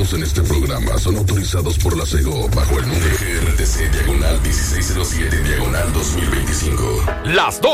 emitidos en este programa son autorizados por la CEGO bajo el número GRTC /1607/2025. Las 2